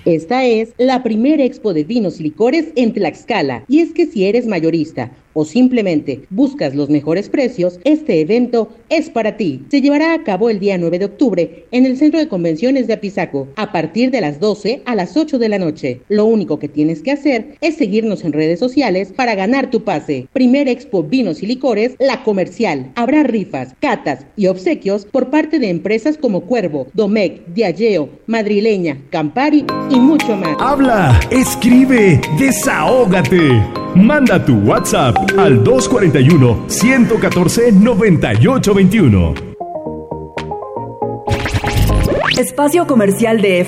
Esta es la primera expo de vinos y licores en Tlaxcala, y es que si eres mayorista o simplemente buscas los mejores precios, este evento es para ti. Se llevará a cabo el día 9 de octubre en el Centro de Convenciones de Apizaco, a partir de las 12 a las 8 de la noche. Lo único que tienes que hacer es seguirnos en redes sociales para ganar tu pase. Primera Expo Vinos y Licores, La Comercial. Habrá rifas, catas y obsequios por parte de empresas como Cuervo, Domecq, Diageo, Madrileña, Campari y mucho más. Habla, escribe, desahógate. Manda tu WhatsApp al 241-114-9821. Espacio Comercial de